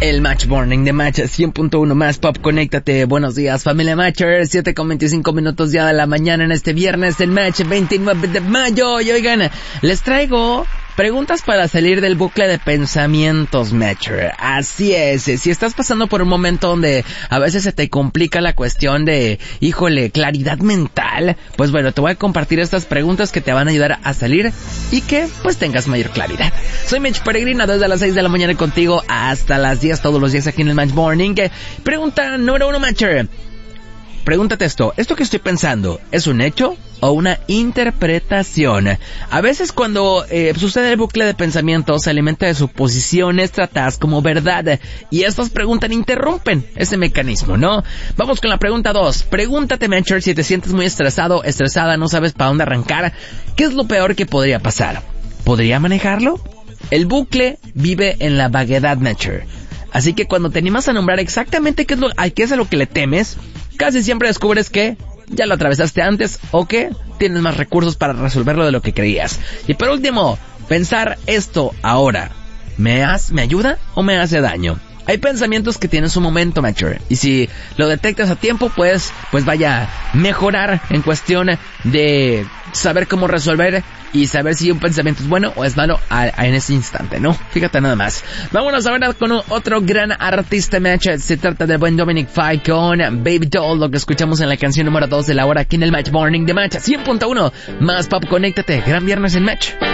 El Match Morning de Match 100.1 más Pop, conéctate. Buenos días, familia Matcher. 7:25 ya de la mañana en este viernes, el Match 29 de mayo. Y oigan, les traigo preguntas para salir del bucle de pensamientos, Matcher. Así es, si estás pasando por un momento donde a veces se te complica la cuestión de, híjole, claridad mental, pues bueno, te voy a compartir estas preguntas que te van a ayudar a salir y que pues tengas mayor claridad. Soy Mitch Peregrino, desde las 6 de la mañana contigo hasta las 10 todos los días aquí en el Match Morning. Pregunta número 1, Matcher. Pregúntate esto que estoy pensando, ¿es un hecho o una interpretación? A veces cuando sucede el bucle de pensamiento se alimenta de suposiciones tratadas como verdad, y estas preguntas interrumpen ese mecanismo, ¿no? Vamos con la pregunta 2. Pregúntate, Matcher, si te sientes muy estresado, estresada, no sabes para dónde arrancar, ¿qué es lo peor que podría pasar? ¿Podría manejarlo? El bucle vive en la vaguedad, Matcher. Así que cuando te animas a nombrar exactamente qué es a lo que le temes, casi siempre descubres que ya lo atravesaste antes o que tienes más recursos para resolverlo de lo que creías. Y por último, pensar esto ahora, ¿me ayuda o me hace daño? Hay pensamientos que tienen su momento, Matcher, y si lo detectas a tiempo, pues vaya mejorar en cuestión de saber cómo resolver y saber si un pensamiento es bueno o es malo en ese instante, ¿no? Fíjate nada más. Vámonos ahora con otro gran artista, Matcher. Se trata del buen Dominic Fike con Baby Doll, lo que escuchamos en la canción número 2 de la hora aquí en el Match Morning de Match 100.1 más Pop, conéctate. Gran viernes en Match.